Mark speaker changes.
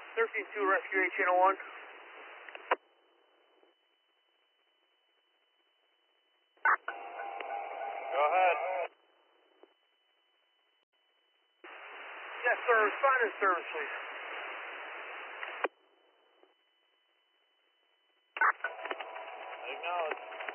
Speaker 1: 13-2, rescue 8 channel 1.
Speaker 2: Go ahead.
Speaker 1: Yes, sir. Respond to service, please.
Speaker 2: Acknowledge.